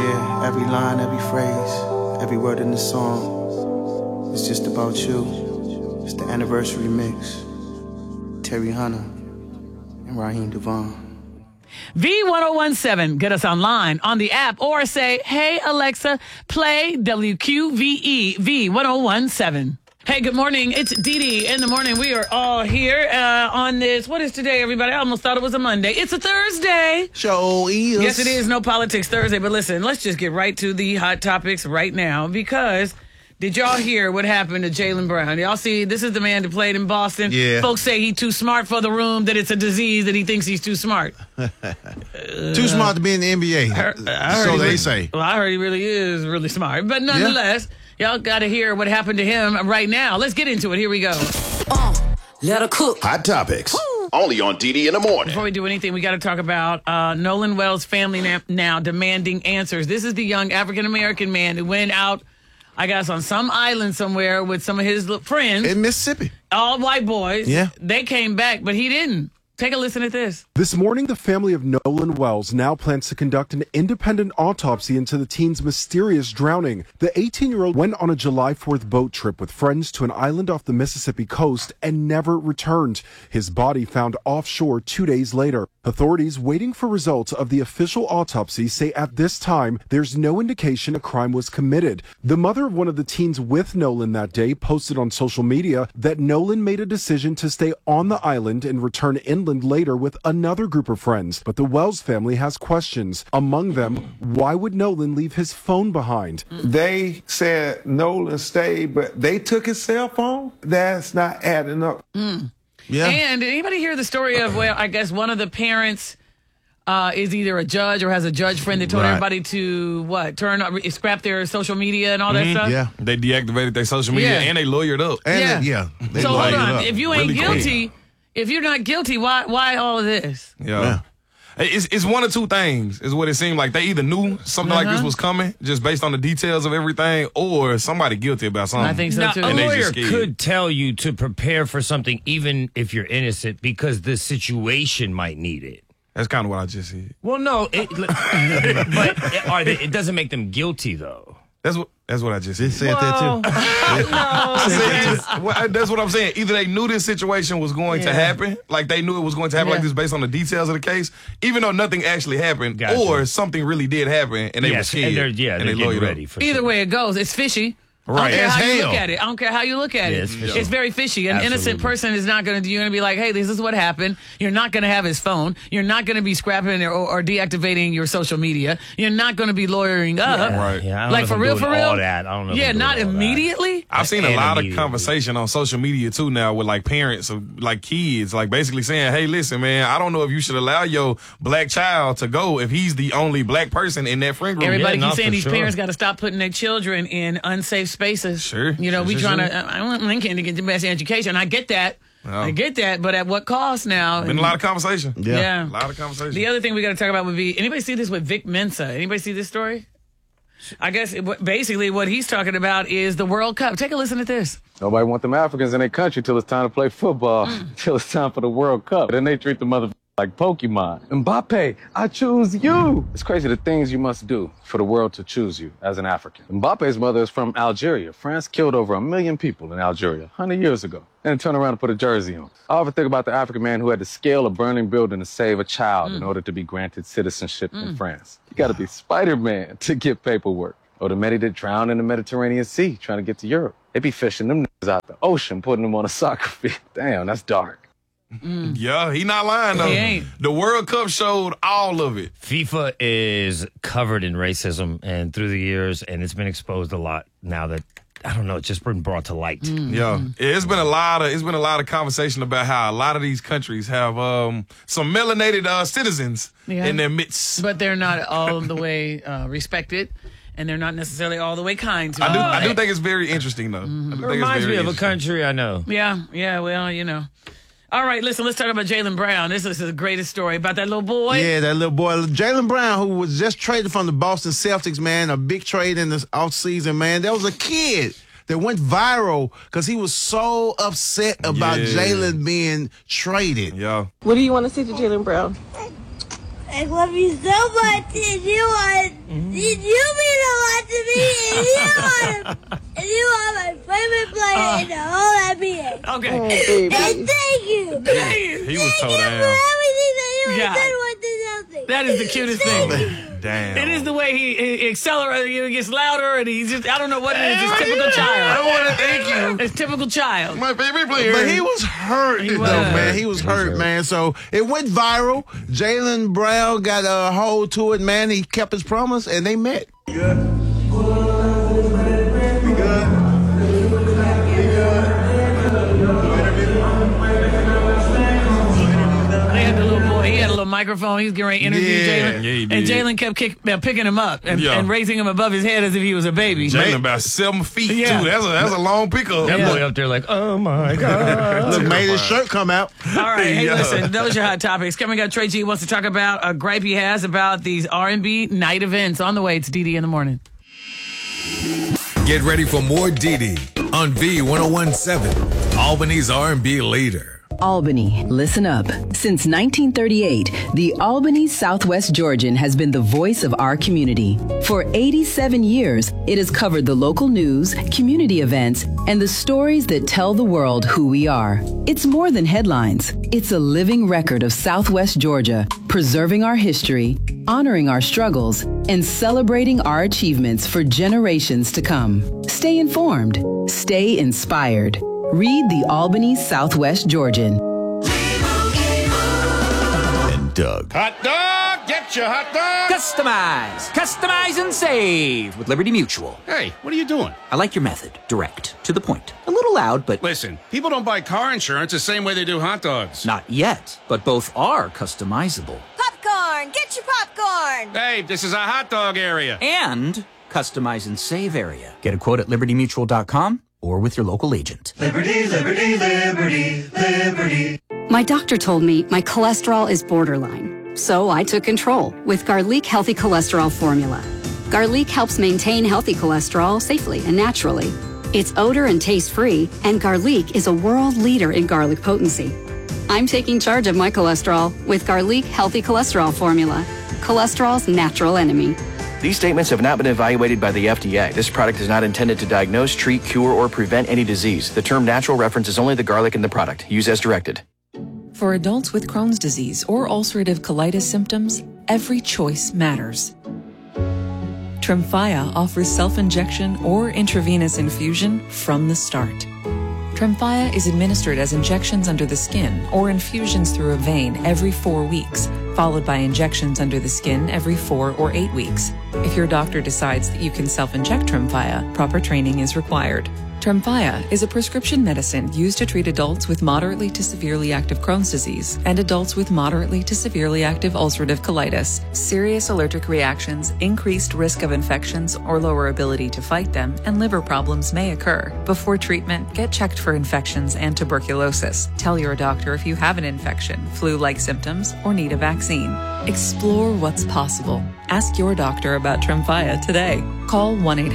Yeah, every line, every phrase, every word in the song, it's just about you. It's the anniversary mix. Terry Hunter and Raheem Devon. V1017. Get us online on the app or say, hey, Alexa, play WQVE V1017. Hey, good morning. It's Dee Dee in the morning. We are all here on this. What is today, everybody? I almost thought it was a Monday. It's a Thursday. Show is. Yes, it is. No politics Thursday. But listen, let's just get right to the hot topics right now because did y'all hear what happened to Jaylen Brown? Y'all see, this is the man that played in Boston. Yeah. Folks say he's too smart for the room, that it's a disease, that he thinks he's too smart. Too smart to be in the NBA. So they say. Well, I heard he really is really smart. But nonetheless, y'all got to hear what happened to him right now. Let's get into it. Here we go. Let her cook. Hot topics. Only on DD in the morning. Before we do anything, we got to talk about Nolan Wells' family now demanding answers. This is the young African-American man who went out, I guess, on some island somewhere with some of his friends. In Mississippi. All white boys. Yeah. They came back, but he didn't. Take a listen at this. This morning, the family of Nolan Wells now plans to conduct an independent autopsy into the teen's mysterious drowning. The 18-year-old went on a July 4th boat trip with friends to an island off the Mississippi coast and never returned. His body found offshore 2 days later. Authorities waiting for results of the official autopsy say at this time, there's no indication a crime was committed. The mother of one of the teens with Nolan that day posted on social media that Nolan made a decision to stay on the island and return inland later with another group of friends, but the Wells family has questions. Among them, why would Nolan leave his phone behind? They said Nolan stayed, but they took his cell phone? That's not adding up. Yeah. And did anybody hear the story of, well, I guess one of the parents is either a judge or has a judge friend that told everybody to, scrap their social media and all that stuff? Yeah. They deactivated their social media and they lawyered up. And they So hold lighted on. up. If you ain't Really quick. guilty, if you're not guilty, why all of this? Yeah. It's one or two things is what it seemed like. They either knew something like this was coming just based on the details of everything, or somebody guilty about something. I think so Now, too. a And they lawyer just scared. could tell you to prepare for something even if you're innocent because the situation might need it. That's kind of what I just said. Well, no, but it doesn't make them guilty, though. That's what I just said. They said that too. That's what I'm saying. Either they knew this situation was going to happen, like they knew it was going to happen like this based on the details of the case, even though nothing actually happened, Gotcha. or something really did happen and they were scared. and they're and getting they lawyered ready up. for Either something. way it goes, it's fishy. Right. I don't care As how you hell. look at it. I don't care how you look at Yeah, it. it's fishy. It's very fishy. An innocent Absolutely. person is not going to. You're going to be like, hey, this is what happened. You're not going to have his phone. You're not going to be scrapping or deactivating your social media. You're not going to be lawyering up. Right. Yeah, I don't Like know if for I'm real, doing for real. all that. I don't know. if Yeah, I'm doing not all that. immediately. I've seen a And lot of immediately. conversation on social media too now with like parents of like kids, like basically saying, hey, listen, man, I don't know if you should allow your black child to go if he's the only black person in that friend group. Everybody Yeah, keeps no, saying for these sure. parents got to stop putting their children in unsafe spaces. Sure. You know, we Sure, trying sure. to. I want my kid to get the best education. I get that. Yeah. I get that. But at what cost now? Been a lot of conversation. Yeah. A lot of conversation. The other thing we got to talk about would be, anybody see this with Vic Mensa? Anybody see this story? I guess basically what he's talking about is the World Cup. Take a listen to this. Nobody want them Africans in their country till it's time to play football, till it's time for the World Cup. Then they treat the mother like Pokemon. Mbappe, I choose you. It's crazy the things you must do for the world to choose you as an African. Mbappe's mother is from Algeria. France killed over 1 million people in Algeria 100 years ago and turned around and put a jersey on. I often think about the African man who had to scale a burning building to save a child in order to be granted citizenship in France. You gotta be Spider-Man to get paperwork. Or the many that drown in the Mediterranean Sea trying to get to Europe. They be fishing them niggas out the ocean, putting them on a soccer field. Damn, that's dark. Yeah, he not lying though. He ain't. The World Cup showed all of it. FIFA is covered in racism and through the years, and it's been exposed a lot now that, I don't know, it's just been brought to light. Yeah, it's been a lot of conversation about how a lot of these countries have some melanated citizens in their midst. But they're not all the way respected, and they're not necessarily all the way kind to I do think it's very interesting though. I do think it's Reminds very me of a interesting. country I know. Yeah, well, you know. All right, listen, let's talk about Jaylen Brown. This is the greatest story about that little boy. Yeah, that little boy, Jaylen Brown, who was just traded from the Boston Celtics, man, a big trade in the offseason, man. There was a kid that went viral because he was so upset about Jaylen being traded. Yeah. What do you want to say to Jaylen Brown? I love you so much. Did you Okay. Oh, baby. Thank you. He was toe down. Everything that you Yeah. have done with this outfit. That is the cutest thing. Damn. It is the way he accelerates, he gets louder, and he's just, I don't know what it is. It's typical child. I don't want to thank you. It's typical child. My favorite player. But he was hurt, He though, was. man. He was hurt, man. So it went viral. Jaylen Brown got a hold to it, man. He kept his promise, and they met. They had the little boy. He had a little microphone. He was getting ready to interview Jalen. Yeah, he And did. Jalen kept picking him up and raising him above his head as if he was a baby. Jalen about 7 feet, Yeah. too. That's a long pickup. That boy up there like, oh my God. Look, made his shirt come out. All right, hey, Yeah. listen, those are hot topics. Coming up, Trey G wants to talk about a gripe he has about these R&B night events. On the way, it's DD in the morning. Get ready for more DD on V1017, Albany's R&B leader. Albany, listen up. Since 1938, the Albany Southwest Georgian has been the voice of our community. For 87 years, it has covered the local news, community events, and the stories that tell the world who we are. It's more than headlines. It's a living record of Southwest Georgia, preserving our history, honoring our struggles, and celebrating our achievements for generations to come. Stay informed. Stay inspired. Read the Albany Southwest Georgian. And Doug. Hot dog! Get your hot dog! Customize and save with Liberty Mutual. Hey, what are you doing? I like your method. Direct. To the point. A little loud, but... Listen, people don't buy car insurance the same way they do hot dogs. Not yet, but both are customizable. Popcorn! Get your popcorn! Hey, this is a hot dog area. And customize and save area. Get a quote at libertymutual.com or with your local agent. Liberty, liberty, liberty, liberty. My doctor told me my cholesterol is borderline, so I took control with Garlic Healthy Cholesterol Formula. Garlic helps maintain healthy cholesterol safely and naturally. It's odor and taste-free, and Garlic is a world leader in garlic potency. I'm taking charge of my cholesterol with Garlic Healthy Cholesterol Formula, cholesterol's natural enemy. These statements have not been evaluated by the FDA. This product is not intended to diagnose, treat, cure, or prevent any disease. The term natural references only the garlic in the product. Use as directed. For adults with Crohn's disease or ulcerative colitis symptoms, every choice matters. Tremfya offers self-injection or intravenous infusion from the start. Tremfya is administered as injections under the skin or infusions through a vein every 4 weeks, followed by injections under the skin every 4 or 8 weeks. If your doctor decides that you can self-inject Tremfya, proper training is required. Tremfya is a prescription medicine used to treat adults with moderately to severely active Crohn's disease and adults with moderately to severely active ulcerative colitis. Serious allergic reactions, increased risk of infections or lower ability to fight them, and liver problems may occur. Before treatment, get checked for infections and tuberculosis. Tell your doctor if you have an infection, flu-like symptoms, or need a vaccine. Explore what's possible. Ask your doctor about Tremfya today. Call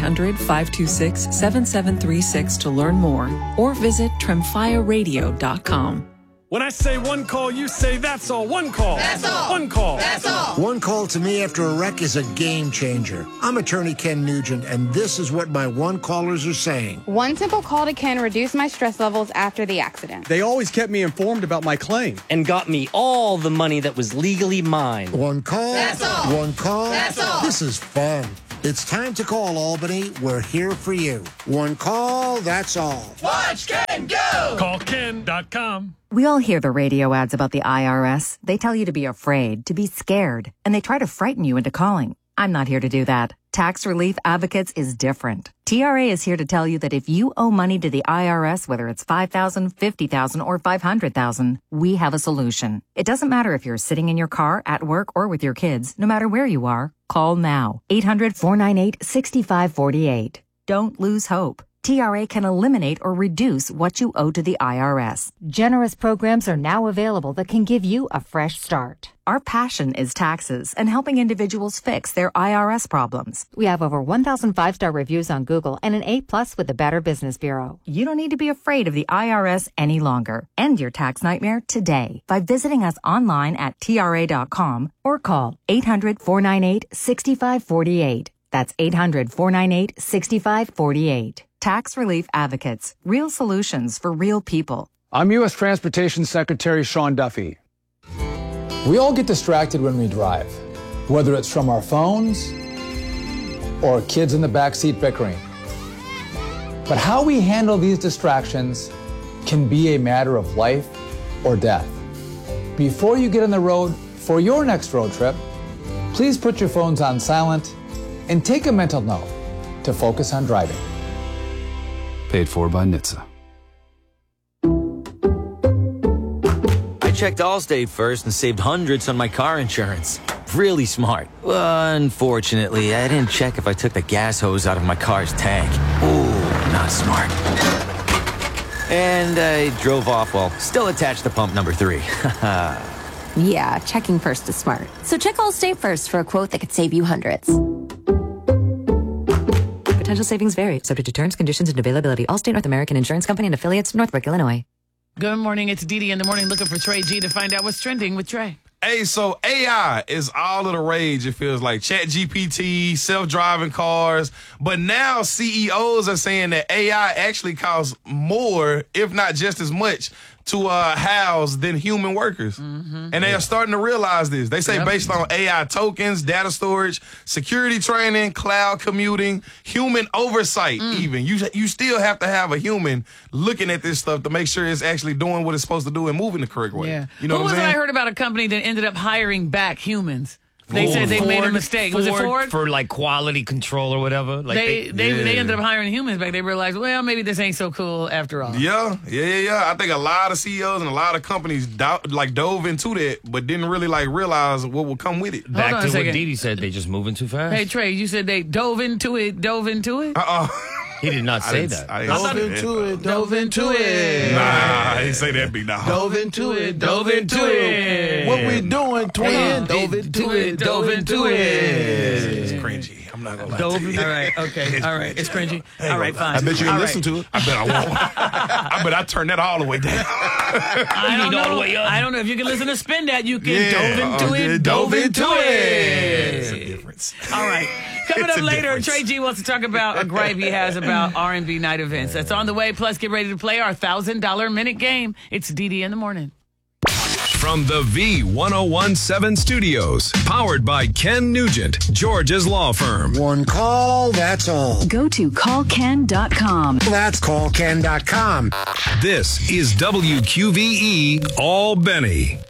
1-800-526-7736 to learn more or visit tremfyaradio.com. When I say one call, you say that's all. One call. That's all. One call. That's all. One call to me after a wreck is a game changer. I'm attorney Ken Nugent, and this is what my one callers are saying. One simple call to Ken reduced my stress levels after the accident. They always kept me informed about my claim. And got me all the money that was legally mine. One call. That's all. One call. That's all. This is fun. It's time to call Albany. We're here for you. One call, that's all. Watch Ken go! CallKen.com. We all hear the radio ads about the IRS. They tell you to be afraid, to be scared, and they try to frighten you into calling. I'm not here to do that. Tax Relief Advocates is different. TRA is here to tell you that if you owe money to the IRS, whether it's $5,000, $50,000, or $500,000, we have a solution. It doesn't matter if you're sitting in your car, at work, or with your kids. No matter where you are, call now. 800-498-6548. Don't lose hope. TRA can eliminate or reduce what you owe to the IRS. Generous programs are now available that can give you a fresh start. Our passion is taxes and helping individuals fix their IRS problems. We have over 1,000 5-star reviews on Google and an A+ with the Better Business Bureau. You don't need to be afraid of the IRS any longer. End your tax nightmare today by visiting us online at TRA.com or call 800-498-6548. That's 800-498-6548. Tax Relief Advocates. Real solutions for real people. I'm U.S. Transportation Secretary Sean Duffy. We all get distracted when we drive, whether it's from our phones or kids in the backseat bickering. But how we handle these distractions can be a matter of life or death. Before you get on the road for your next road trip, please put your phones on silent and take a mental note to focus on driving. Paid for by NHTSA. I checked Allstate first and saved hundreds on my car insurance. Really smart. Unfortunately, I didn't check if I took the gas hose out of my car's tank. Ooh, not smart. And I drove off while still attached to pump number 3. Yeah, checking first is smart. So check Allstate first for a quote that could save you hundreds. Potential savings vary, subject to terms, conditions, and availability. Allstate North American Insurance Company and affiliates, Northbrook, Illinois. Good morning. It's Dee Dee in the morning looking for Trey G to find out what's trending with Trey. Hey, so AI is all of the rage, it feels like. ChatGPT, self-driving cars. But now CEOs are saying that AI actually costs more, if not just as much, to house than human workers. And they are starting to realize this. They say based on AI tokens, data storage, security training, cloud commuting, human oversight even. You still have to have a human looking at this stuff to make sure it's actually doing what it's supposed to do and moving the correct way. Yeah. You know what I'm saying? I heard about a company that ended up hiring back humans. They said they made a mistake. Was it Ford? For like quality control or whatever? Like they ended up hiring humans back. They realized, well, maybe this ain't so cool after all. Yeah. I think a lot of CEOs and a lot of companies dove into that, but didn't really realize what would come with it. Back to what Dee Dee said, they just moving too fast. Hey, Trey, you said they dove into it? He did not say that. Dove into it. Nah, I didn't say that, big dog. Dove into it. What we doing, twin? Dove into it. It's cringy. I'm not gonna lie to you. All right, okay. All right, it's cringy. All right, fine. I bet you can listen to it. I bet I won't. I bet I turn that all the way down. I don't know. All the way up. I don't know if you can listen to Spin That. You can dove into it. It's a difference. All right. Coming up later, Trey G wants to talk about a gripe he has about R&B night events. That's on the way. Plus, get ready to play our $1,000 minute game. It's Dee Dee in the morning. From the V1017 studios, powered by Ken Nugent, George's law firm. One call, that's all. Go to callken.com. That's callken.com. This is WQVE Albany.